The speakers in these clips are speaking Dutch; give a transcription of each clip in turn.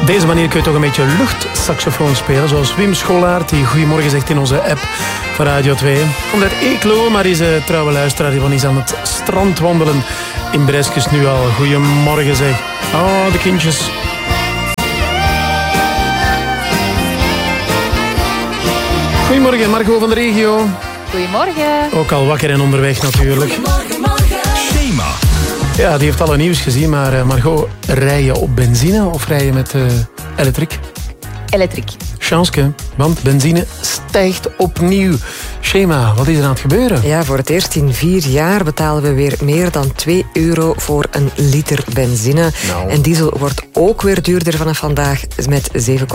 deze manier kun je toch een beetje luchtsaxofoon spelen. Zoals Wim Scholaert, die goedemorgen zegt in onze app van Radio 2. Komt uit Eeklo, maar is een trouwe luisteraar die is aan het strand wandelen in Breskes nu al. Goedemorgen zeg. Oh, de kindjes. Goedemorgen, Margot van de regio. Goedemorgen. Ook al wakker en onderweg natuurlijk. Schema. Ja, die heeft alle nieuws gezien, maar Margot, rij je op benzine of rij je met elektriek? Elektriek. Chanske, want benzine stijgt opnieuw. Schema, wat is er aan het gebeuren? Ja, voor het eerst in 4 jaar betalen we weer meer dan €2 voor een liter benzine. Nou. En diesel wordt ook weer duurder vanaf vandaag met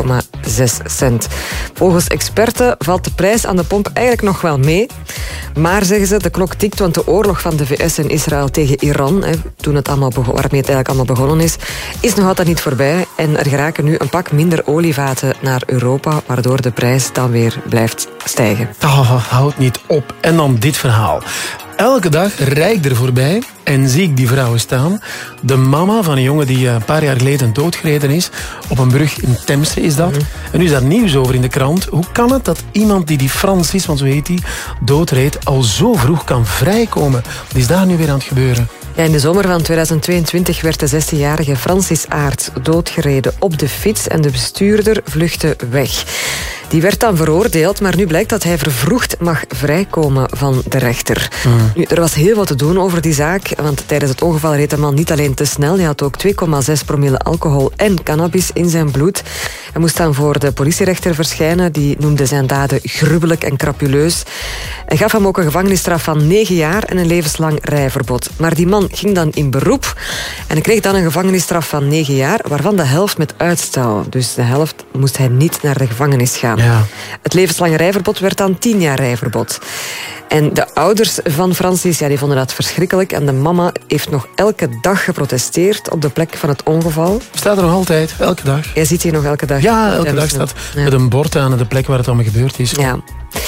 7,6 cent. Volgens experten valt de prijs aan de pomp eigenlijk nog wel mee. Maar, zeggen ze, de klok tikt, want de oorlog van de VS en Israël tegen Iran, toen het allemaal waarmee het eigenlijk allemaal begonnen is nog altijd niet voorbij. En er geraken nu een pak minder olievaten naar Europa, waardoor de prijs dan weer blijft stijgen. Houd niet op. En dan dit verhaal. Elke dag rijd ik er voorbij en zie ik die vrouw staan. De mama van een jongen die een paar jaar geleden doodgereden is. Op een brug in Temse is dat. En nu is daar nieuws over in de krant. Hoe kan het dat iemand die Francis, want zo heet die, doodreed, al zo vroeg kan vrijkomen? Wat is daar nu weer aan het gebeuren? Ja, in de zomer van 2022 werd de 16-jarige Francis Aert doodgereden op de fiets en de bestuurder vluchtte weg. Die werd dan veroordeeld, maar nu blijkt dat hij vervroegd mag vrijkomen van de rechter. Nu, er was heel wat te doen over die zaak, want tijdens het ongeval reed de man niet alleen te snel, hij had ook 2,6 promille alcohol en cannabis in zijn bloed. Hij moest dan voor de politierechter verschijnen, die noemde zijn daden gruwelijk en crapuleus. Hij gaf hem ook een gevangenisstraf van 9 jaar en een levenslang rijverbod. Maar die man ging dan in beroep en hij kreeg dan een gevangenisstraf van 9 jaar, waarvan de helft met uitstel. Dus de helft moest hij niet naar de gevangenis gaan. Ja. Het levenslange rijverbod werd dan 10 jaar rijverbod. En de ouders van Francis, die vonden dat verschrikkelijk. En de mama heeft nog elke dag geprotesteerd op de plek van het ongeval. Staat er nog altijd, elke dag. Jij ziet hier nog elke dag. Ja, elke dag staat met een bord aan de plek waar het allemaal gebeurd is. Ja.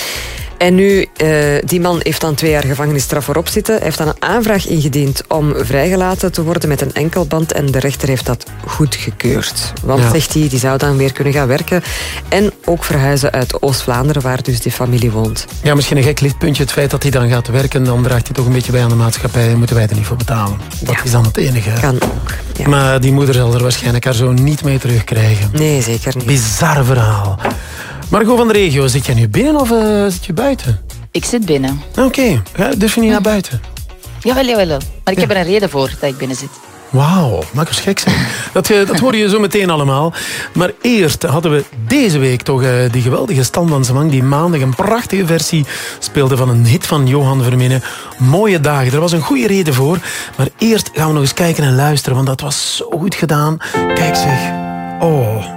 En nu, die man heeft dan 2 jaar gevangenisstraf voorop zitten. Hij heeft dan een aanvraag ingediend om vrijgelaten te worden met een enkelband. En de rechter heeft dat goedgekeurd. Want, zegt hij, die zou dan weer kunnen gaan werken. En ook verhuizen uit Oost-Vlaanderen, waar dus die familie woont. Ja, misschien een gek lichtpuntje. Het feit dat hij dan gaat werken, dan draagt hij toch een beetje bij aan de maatschappij. Moeten wij er niet voor betalen. Dat is dan het enige. Kan ook. Ja. Maar die moeder zal er waarschijnlijk haar zoon niet mee terugkrijgen. Nee, zeker niet. Bizar verhaal. Margot van de regio, zit jij nu binnen of zit je buiten? Ik zit binnen. Oké. Durf je niet naar buiten? Jawel. Maar ik heb er een reden voor dat ik binnen zit. Wauw, maak eens gek zijn. Dat hoor je zo meteen allemaal. Maar eerst hadden we deze week toch die geweldige Stan van Zemang, die maandag een prachtige versie speelde van een hit van Johan Verminnen. Mooie dagen, er was een goede reden voor. Maar eerst gaan we nog eens kijken en luisteren, want dat was zo goed gedaan. Kijk zeg. Oh...